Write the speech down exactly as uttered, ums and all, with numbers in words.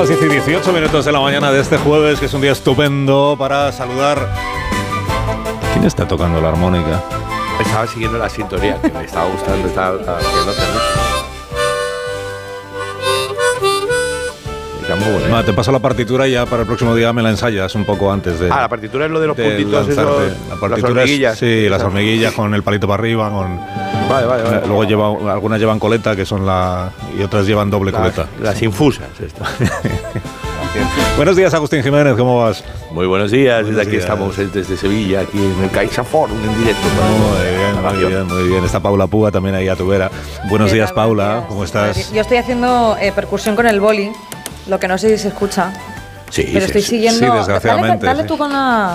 las diez y dieciocho minutos de la mañana de este jueves, que es un día estupendo para saludar. ¿Quién está tocando la armónica? Estaba siguiendo la sintonía, que me estaba gustando, estaba haciendo No, te paso la partitura y ya para el próximo día me la ensayas un poco antes de. Ah, la partitura es lo de los de puntitos esos, la partitura las hormiguillas. Es, sí, las hormiguillas con el palito para arriba, con. Vale, vale, vale. Luego lleva, algunas llevan coleta, que son la y otras llevan doble las, coleta. Las infusas, esto. Buenos días, Agustín Jiménez, ¿cómo vas? Muy buenos días, buenos desde aquí días. estamos desde Sevilla, aquí en el CaixaForum en directo. Muy bien, muy bien, muy bien. Está Paula Púa también ahí a tu vera. Buenos ¿Qué días, tal? Paula, Buenos días. ¿cómo estás? Yo estoy haciendo eh, percusión con el boli, lo que no sé si se escucha. Sí, pero sí, estoy sí. siguiendo. Sí, desgraciadamente, Dale, dale sí. tú con la.